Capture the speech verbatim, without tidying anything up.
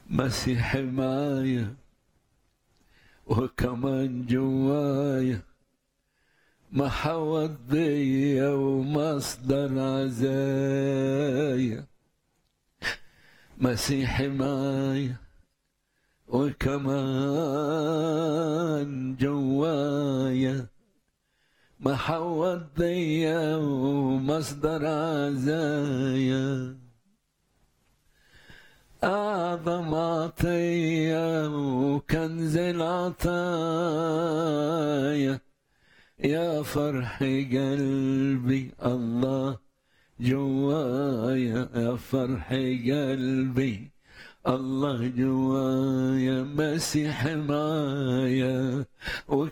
مسيح معايا وكمان جوايا محوط بيا ومصدر عزايا. مسيح معايا وكمان جوايا محوط بيا ومصدر عزايا. أعظم عطية وكنز العطايا يا فرح قلبي الله جوايا. يا فرح قلبي الله جوايا. مسيح معايا